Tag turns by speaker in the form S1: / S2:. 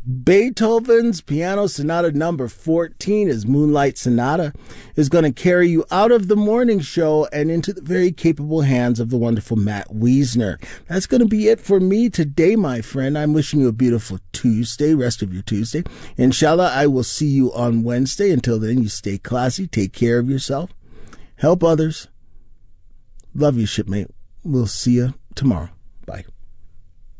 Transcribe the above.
S1: Beethoven's Piano Sonata number 14, his Moonlight Sonata, is going to carry you out of the morning show and into the very capable hands of the wonderful Matt Wiesner. That's going to be it for me today, my friend. I'm wishing you a beautiful Tuesday, rest of your Tuesday. Inshallah, I will see you on Wednesday. Until then, you stay classy, take care of yourself, help others. Love you, shipmate. We'll see you tomorrow. Bye.